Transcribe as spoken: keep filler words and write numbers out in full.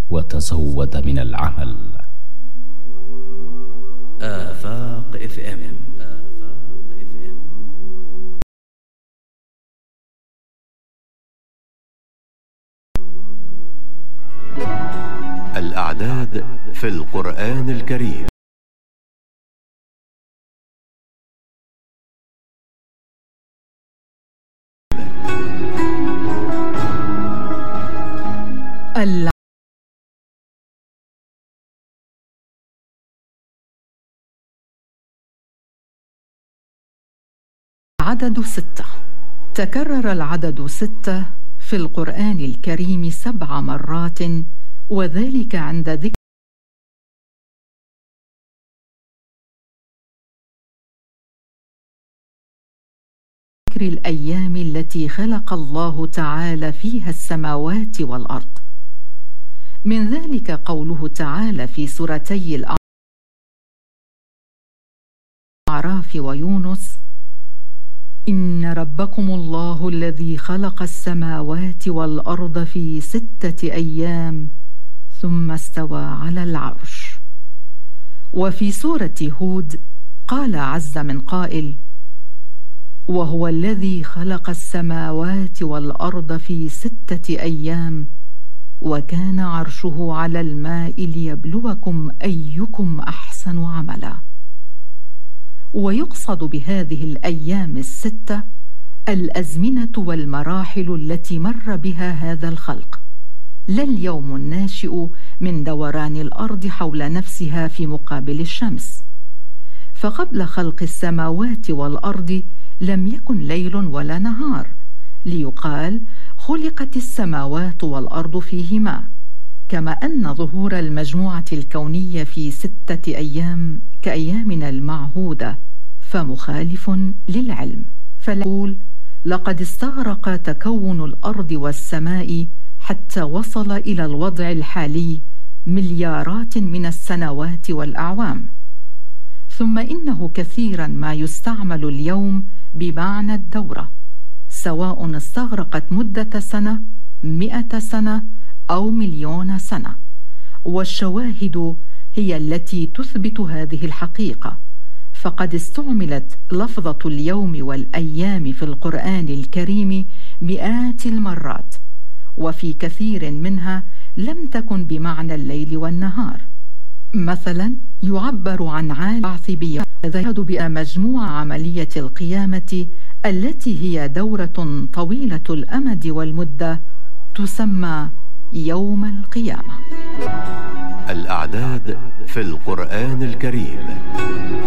وتزود من العمل. آفاق اف ام. آفاق اف ام. الأعداد في القرآن الكريم. العدد ستة. تكرر العدد ستة في القرآن الكريم سبع مرات، وذلك عند ذكر الأيام التي خلق الله تعالى فيها السماوات والأرض. من ذلك قوله تعالى في سورتي الأعراف ويونس: إن ربكم الله الذي خلق السماوات والأرض في ستة أيام ثم استوى على العرش. وفي سورة هود قال عز من قائل: وهو الذي خلق السماوات والأرض في ستة أيام وكان عرشه على الماء ليبلوكم أيكم أحسن عملا. ويقصد بهذه الأيام الستة الأزمنة والمراحل التي مر بها هذا الخلق، لا اليوم الناشئ من دوران الأرض حول نفسها في مقابل الشمس. فقبل خلق السماوات والأرض لم يكن ليل ولا نهار، ليقال خلقت السماوات والأرض فيهما، كما أن ظهور المجموعة الكونية في ستة أيام كأيامنا المعهودة فمخالف للعلم. فنقول لقد استغرق تكون الأرض والسماء حتى وصل إلى الوضع الحالي مليارات من السنوات والأعوام. ثم إنه كثيرا ما يستعمل اليوم بمعنى الدورة، سواء استغرقت مدة سنة، مئة سنة أو مليون سنة. والشواهد هي التي تثبت هذه الحقيقة، فقد استعملت لفظة اليوم والأيام في القرآن الكريم مئات المرات، وفي كثير منها لم تكن بمعنى الليل والنهار. مثلا يعبر عن عالم البعث بيد بمجموع عملية القيامة التي هي دورة طويلة الأمد والمدة تسمى يوم القيامة. الأعداد في القرآن الكريم.